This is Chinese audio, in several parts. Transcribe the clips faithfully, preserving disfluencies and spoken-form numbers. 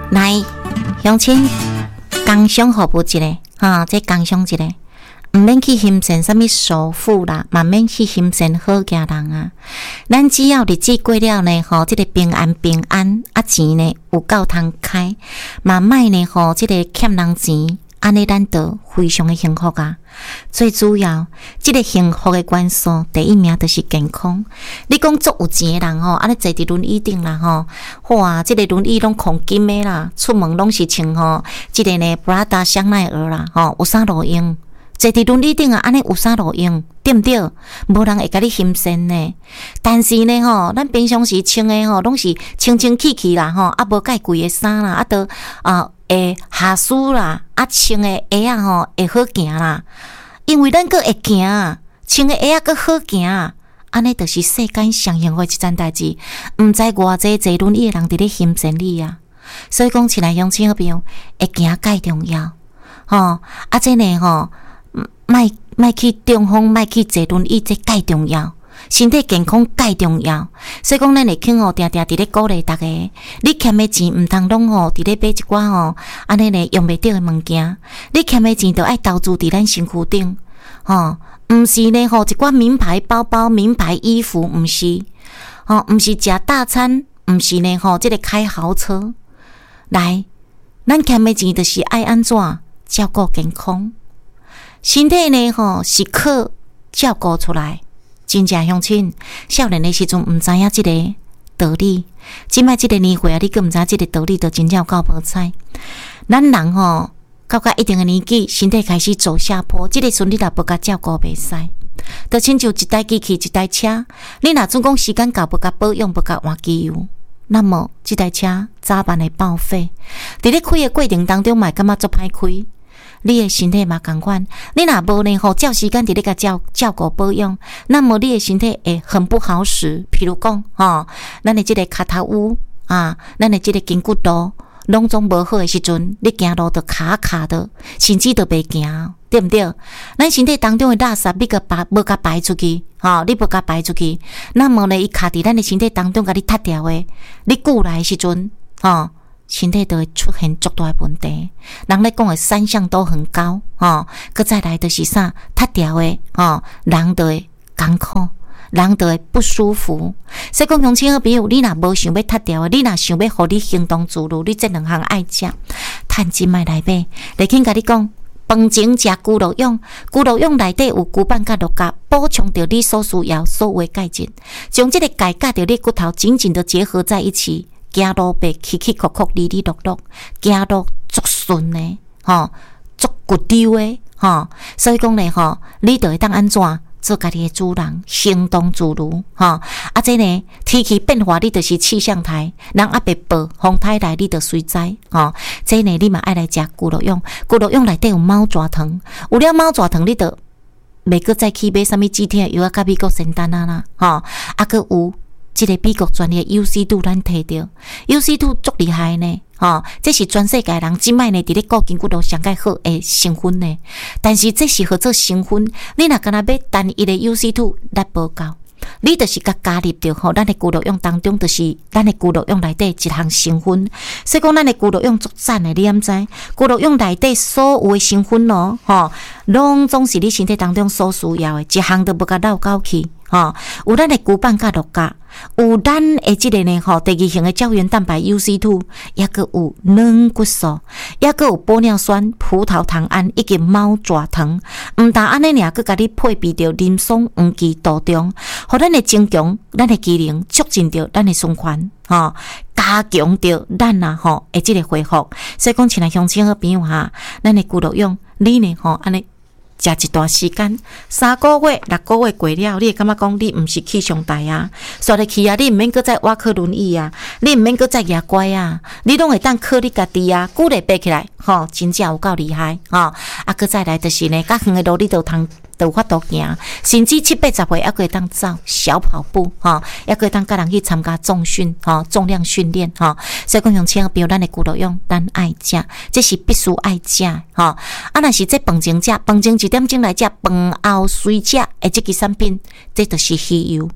来，乡亲，工商服务一下，哈，这工商一下，毋免去欣赏什么首富啦，嘛免去欣赏好家人啊。咱只要日子过了呢，吼，这个平安平安，啊钱呢有够通开，嘛莫呢吼，这个欠人钱。安尼咱就非常的幸福啊！最主要，这个幸福的元素第一名就是健康。你讲足有钱的人吼，安尼坐伫轮椅顶啦吼，哇，这个轮椅拢空金的啦，出门拢是穿吼，这个呢 Prada 香奈儿啦，吼有啥路用？坐伫轮椅顶啊，安尼有啥路用？对毋对？无人会甲你欣赏呢。但是呢吼，咱平常时穿的吼，拢是清清气气啦吼，啊无介贵的衫啦，啊都啊。会下输啦，啊穿的鞋啊吼会好行啦，因为咱个会行，穿的鞋啊个好行，安尼就是世间上幸福一件代志。毋知偌济坐轮椅的人伫咧欣赏你啊，所以讲起来乡亲好朋友，会行介重要吼。啊，这呢吼，莫莫去中风，莫去坐轮椅，这介重要。身体健康介重要，所以讲咱会肯吼，定定伫咧鼓励大家，你欠的钱毋通拢吼伫咧买一寡吼，安尼呢用袂着的物件，你欠的钱就爱投资伫咱身躯顶，吼，毋是呢吼一寡名牌包包、名牌衣服，毋是，吼，毋是食大餐，毋是呢吼，即个开豪车，来，咱欠的钱就是爱安怎照顾健康，身体呢吼是靠照顾出来。真正乡亲，少年的时阵毋知影即个道理，即摆即个年岁啊，你更毋知即个道理，就真正有够无彩。咱人吼，到到一定的年纪，身体开始走下坡，即个时阵你若无甲照顾袂使，就亲像一台机器、一台车，你若总讲时间到，无甲保养，无甲换机油，那么即台车早晚会报废。伫咧开的过程当中，嘛感觉足歹开。你的身体嘛同款，你若无呢吼，照时间伫咧甲照照顾保养，那么你的身体会很不好使。譬如讲吼，咱的即个骹头污啊，咱的即个筋骨度拢总无好的时阵，你行路就卡卡的，甚至都袂行，对毋对？咱身体当中的垃圾，你个排无甲排出去，吼，你无甲排出去，那么呢，伊卡伫咱的身体当中，甲你踢掉的，你久来的时阵，吼。身体都会出现足大的问题，人咧讲的三项都很高，吼，佮再来就是啥，踢掉的，吼，人就会艰苦，人就会不舒服。所以讲乡亲好朋友，你若无想要踢掉的，你若想要互你行动自如，你这两项爱食，趁钱买来买。来听甲你讲，饭前食咕噜用，咕噜用内底有骨板甲肉夹，补充着你所需要所有的钙质，将这个钙甲着你骨头紧紧的结合在一起。走路袂起起伏伏、哩哩落落，走路足顺的，吼，足骨溜的，吼。所以讲咧，吼，你就会当安怎做家己的主人，行动自如，吼。啊，这呢，天气变化，你就是气象台，人啊袂报，风台来你就随灾，吼。这呢，你嘛爱来食咕噜用，咕噜用内底有猫爪糖，有了猫爪糖，你就袂搁再去买啥物止痛的药啊，甲美国仙丹啊啦，吼，啊搁有。这个美国专利的 U C 二咱摕到 U C 二足厉害呢，吼，这是全世界人即摆呢伫咧顾筋骨头上介好诶成分呢。但是这是合作成分，你若干那买单一的 U C 二力无够，你就是甲加入着吼，咱的骨头用当中就是咱的骨头用内底一项成分。所以讲，咱的骨头用足赞的，你毋知？骨头用内底所有的成分咯，吼，拢总是你身体当中所需要的，一项都无甲漏搞去。吼，有咱的骨板甲肉夹，有咱的即个呢吼，第二型的胶原蛋白 U C 二，也个有软骨素，也个有玻尿酸、葡萄糖胺以及猫爪糖。毋但安尼尔，佮甲你配备着林松黄芪杜仲，互咱的增强咱的机能，促进着咱的循环，吼，加强着咱啊吼的即个恢复。所以讲，亲爱乡亲好朋友哈，咱的骨肉用，你呢吼安尼。食一段时间，三个月、六个月过了，你会感觉讲你毋是去上台啊，刷得去啊，你毋免搁再挖靠轮椅啊，你毋免搁再牙乖啊，你拢会当靠你家己啊，骨力爬起来，吼，真正有够厉害，吼，啊，搁再来就是呢，较远的路你都通。都有法度行，甚至七八十岁还可以当走小跑步，哈，也可以当甲人去参加重训，哈，重量训练，哈。所以讲，用请比如咱的骨头用，咱爱食，这是必须爱食，哈。啊，若是这饭前食，饭前一点钟来食，饭后随食，诶，这个产品，这就是鱼油，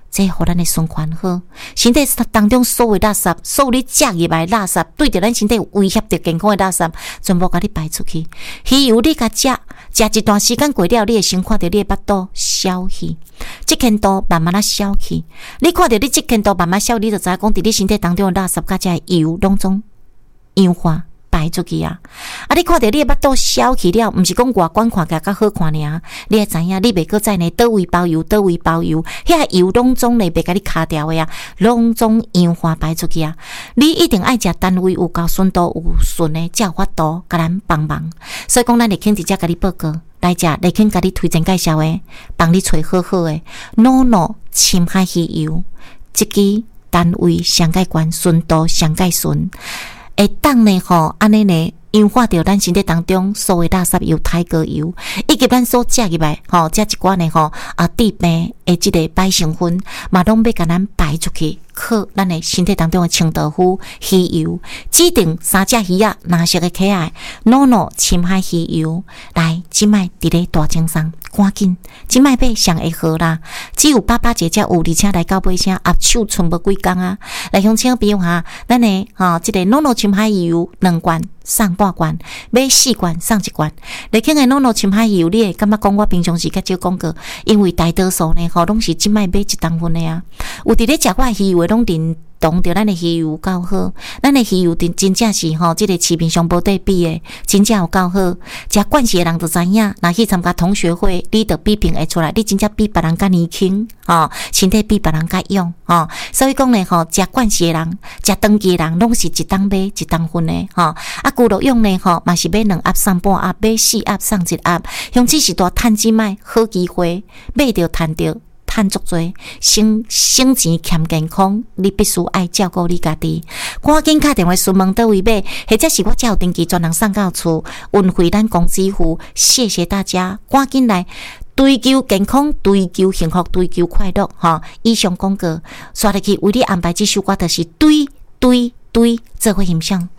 这互咱的循环好，身体当中所有垃圾，所有你食入来垃圾，对着咱身体有威胁着健康的垃圾，全部甲你排出去。鱼油你甲食，食一段时间过了，你会先看到你的腹肚消去，即间度慢慢啊消去。你看到你即间度慢慢消，你就知影讲，伫你身体当中的垃圾甲这油拢总氧化排出去啊！啊，你看到你的腹肚消去了，毋是讲外观看起来较好看尔，你会知影你袂搁再呢倒位包油，倒位包油，遐油拢总呢袂甲你卡掉的啊，拢总氧化排出去啊！你一定爱食单位有够顺度有顺的，才有法度甲咱帮忙。所以讲，咱会肯直接甲你报告来食，会肯甲你推荐介绍的，帮你找好好的 Nono 深海鱼油，即支单位上界悬，顺度上界顺。会当呢吼，安尼呢氧化掉咱身体当中所有垃圾油、胎膏油，以及咱所食入来吼，这一寡呢吼啊致病的即个歹成分，嘛拢要甲咱排出去，靠咱的身体当中的清道夫鱼油，指定三只鱼啊，蓝色的可爱 Nono 深海鱼油，来即卖伫咧大精商，赶紧即卖买上会好啦，只有八八节才有，而且来到尾声压手剩无几工啊，来乡亲朋友哈，咱的吼即个 Nono 深海鱼油两罐。送半罐，买四罐送一罐。来听的 Nono 深海油，你会感觉讲我平常时较少讲过，因为大多数呢，吼拢是即摆买一当份的啊。有伫咧食我鱼油的拢认同着咱的鱼油够好，咱的鱼油真真正是吼，即、这个市面上无对比的，真正有够好。食惯势的人就知影，若去参加同学会，你着比拼会出来，你真正比别人较年轻，吼，身体比别人较勇，吼。所以讲呢，吼，食惯势的人，食长期的人，拢是一当买一当份的，吼。啊，古老用呢，吼，嘛是买两盒送半盒，买四盒送一盒，雄起是大趁钱买好机会，买着趁着。趁足多，省省钱欠健康，你必须爱照顾你家己。赶紧打电话询问倒位买，或者是我才有登记专人送到厝，运费咱公司付。谢谢大家，赶紧来追求健康，追求幸福，追求快乐。哈，以上广告刷入去为你安排这首歌，就是对对对，做伙欣赏。